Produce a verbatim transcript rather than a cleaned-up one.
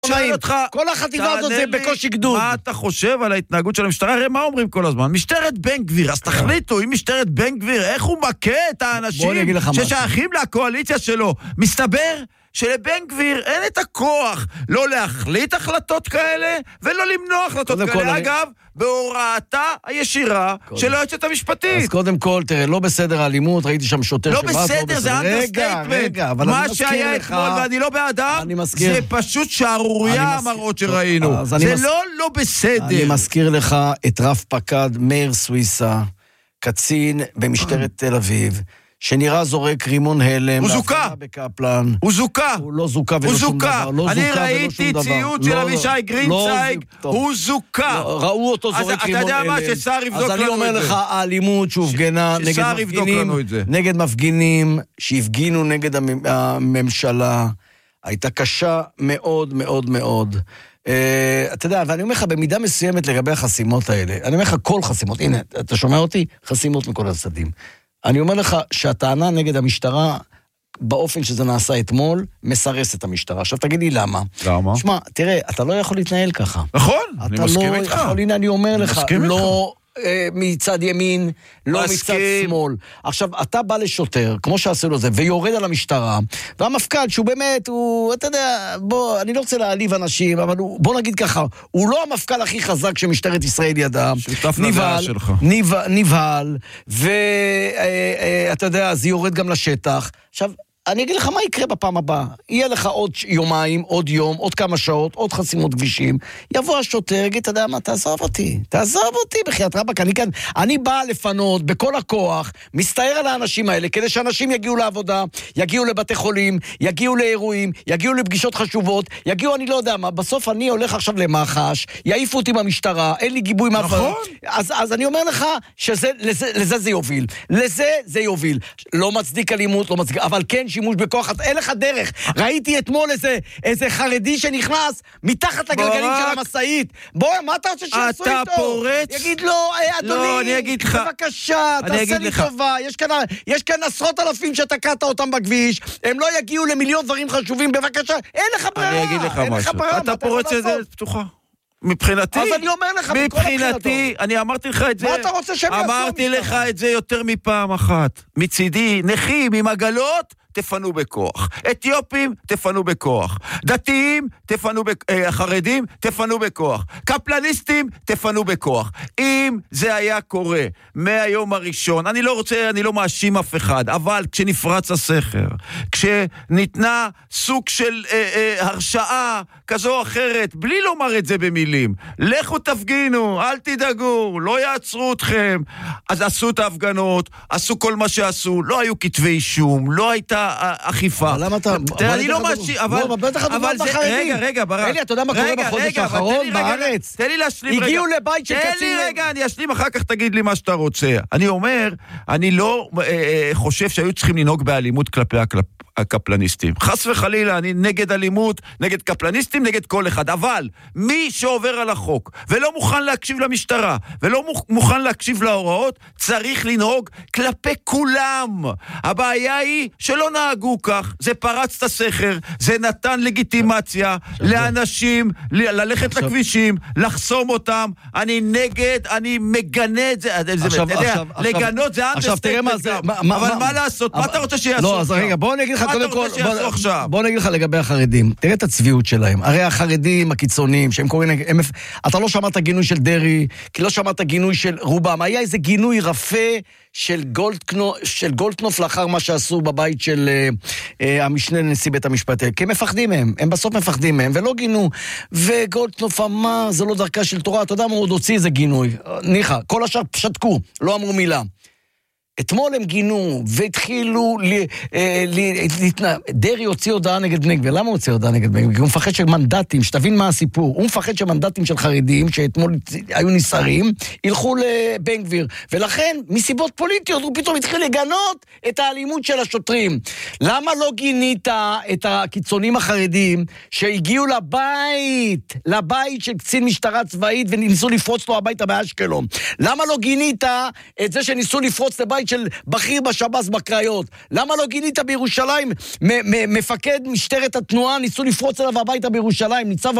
שואל אותך, כל החטיבה הזאת זה בקושי גדוד. מה אתה חושב על ההתנהגות של המשטרה? הרי מה אומרים כל הזמן? משטרת בן גביר, אז תחליטו, אם משטרת בן גביר, איך הוא מכה את האנשים ששייכים לקואליציה שלו? מסתבר שלבן גביר אין את הכוח לא להחליט החלטות כאלה, ולא למנוע החלטות כאלה. אגב, בהוראתה הישירה של היועצת המשפטית. אז קודם כל, תראה, לא בסדר האלימות, ראיתי שם שוטר לא בסדר, זה אנדרסטייטמנט. מה שהיה אתמול, ואני לא באדם, זה פשוט שערוריה המראות שראינו. זה לא לא בסדר. אני מזכיר לך את רב פקד מאיר סוויסה, קצין במשטרת תל אביב, שנראה זורק רימון הלם. הוא זוקה. בקפלן. הוא זוקה. הוא לא זוקה ולא שום דבר. אני ראיתי ציוד של אבישי גרינצייג, הוא זוקה. ראו אותו זורק רימון הלם. אתה יודע מה, ששר יבדוק לנו את זה. אז אני אומר לך, האלימות שהופגנה נגד מפגינים, שהפגינו נגד הממשלה, הייתה קשה מאוד מאוד מאוד. אתה יודע, ואני אומר לך, במידה מסוימת לגבי החסימות האלה, אני אומר לך כל חסימות, הנה, אתה שומע אותי? חסימות מכל הצדדים. אני אומר לך שהטענה נגד המשטרה, באופן שזה נעשה אתמול, מסרס את המשטרה. עכשיו תגיד לי למה. למה? שמע, תראה, אתה לא יכול להתנהל ככה. נכון, אני מסכים איתך. הנה, אני אומר לך, לא מצד ימין, לא מצד שמאל. עכשיו, אתה בא לשוטר, כמו שעשו לו זה, ויורד על המשטרה, והמפכ"ל, שהוא באמת, הוא, אתה יודע, בוא, אני לא רוצה להעליב אנשים, אבל הוא, בוא נגיד ככה, הוא לא המפכ"ל הכי חזק שמשטרת ישראל ידע. שותף לדעה שלך. נבהל, ואתה יודע, זה יורד גם לשטח. עכשיו, אני אגיד לך מה יקרה בפעם הבאה. יהיה לך עוד יומיים, עוד יום, עוד כמה שעות, עוד חסימות כבישים. יבוא השוטר, יגיד, אתה יודע מה, תעזוב אותי. תעזוב אותי בחיית רבק. אני כאן, אני בא לפנות בכל הכוח, מסתער על האנשים האלה, כדי שאנשים יגיעו לעבודה, יגיעו לבתי חולים, יגיעו לאירועים, יגיעו לפגישות חשובות, יגיעו, אני לא יודע מה, בסוף אני הולך עכשיו למחש, יעיפו אותי במשטרה, אין לי גיבוי נכון. מאף. אז, אז אני אומר לך, שזה, לזה, לזה זה יוביל. לזה זה יוביל. לא מצדיק אלימות, לא מצדיק, אבל כן שימוש בכוח, אין לך דרך. ראיתי אתמול איזה, איזה חרדי שנכנס מתחת לגלגלים של המסעית. בוא, מה אתה רוצה שיעשו איתו? אתה פורץ? יגיד לו, אדוני, לא, אני אגיד לך. בבקשה, תעשה לי לך. טובה. יש כאן, יש כאן עשרות אלפים שתקעת אותם בכביש, הם לא יגיעו למיליון דברים חשובים, בבקשה, אין לך ברירה. אני אגיד לך משהו. אתה פורץ את זה פתוחה. מבחינתי, אז אני אומר לך, מבחינתי, אני אמרתי לך את זה, מה אתה רוצה שהם יעשו? אמרתי לך את זה יותר מפעם אחת. מצידי, נכים עם עגלות, תפנו בכוח. אתיופים, תפנו בכוח. דתיים, תפנו בכוח. חרדים, תפנו בכוח. קפלניסטים, תפנו בכוח. אם זה היה קורה מהיום הראשון, אני לא רוצה, אני לא מאשים אף אחד, אבל כשנפרץ הסכר, כשניתנה סוג של אה, אה, הרשאה כזו או אחרת, בלי לומר את זה במילים, לכו תפגינו, אל תדאגו, לא יעצרו אתכם. אז עשו את ההפגנות, עשו כל מה שעשו, לא היו כתבי אישום, לא הייתה אכיפה. אבל למה אתה... אני לא מאשים, אבל... לא, בטח הדוגמא בחרדים. רגע, רגע, ברק. אלי, אתה יודע מה קורה בחודש האחרון בארץ? תן לי להשלים רגע. הגיעו לבית של קצין... תן לי רגע, אני אשלים, אחר כך תגיד לי מה שאתה רוצה. אני אומר, אני לא חושב שהיו צריכים לנהוג באלימות כלפי הקפלניסטים. חס וחלילה, אני נגד אלימות, נגד קפלניסטים, נגד כל אחד. אבל מי שעובר על החוק ולא מוכן להקשיב למשטרה ולא מוכן להקשיב להוראות, צריך לנהוג כלפי כולם. הבעיה היא שלא נהגו כך, זה פרץ את הסכר, זה נתן לגיטימציה לאנשים ללכת לכבישים, לחסום אותם. אני נגד, אני מגנה את זה. לגנות זה אנדרסטייטמנט. אבל מה לעשות? מה אתה רוצה שיעשו? לא, אז רגע, בוא נגיד לך קודם כל, בוא נגיד לך לגבי החרדים. תראה את הצביעות שלהם. הרי החרדים הקיצוניים, שהם קוראים, אתה לא שמעת גינוי של דרי, כי לא שמעת גינוי של רובם. היה איזה גינוי רפה של גולדקנופ, של גולדקנופ לאחר מה שעשו בבית של uh, המשנה לנשיא בית המשפט, כי הם מפחדים מהם, הם בסוף מפחדים מהם, ולא גינו, וגולדקנופ אמר, זה לא דרכה של תורה, אתה יודע מה, עוד הוציא איזה גינוי, ניחא, כל השאר שתקו, לא אמרו מילה. אתמול הם גינו, והתחילו להתנע... דרי הוציא הודעה נגד בן גביר. למה הוא הוציא הודעה נגד בן גביר? הוא מפחד של מנדטים, שתבין מה הסיפור. הוא מפחד של מנדטים של חרדים, שאתמול היו נסערים, ילכו לבן גביר. ולכן, מסיבות פוליטיות, הוא פתאום התחיל לגנות את האלימות של השוטרים. למה לא גינית את הקיצונים החרדים, שהגיעו לבית, לבית של קצין משטרה צבאית, וניסו לפרוץ לו הביתה באשקלון? למה לא גינית את זה שניסו לפרוץ לבית בית של בכיר בשב"ס בקריות? למה לא גינית בירושלים? מפקד משטרת התנועה ניסו לפרוץ אליו הביתה בירושלים, ניצב